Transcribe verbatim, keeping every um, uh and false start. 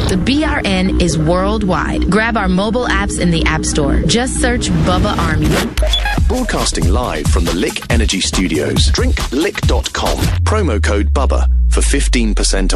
The B R N is worldwide. Grab our mobile apps in the App Store. Just search Bubba Army. Broadcasting live from the Lick Energy Studios. drink lick dot com. Promo code Bubba for fifteen percent off.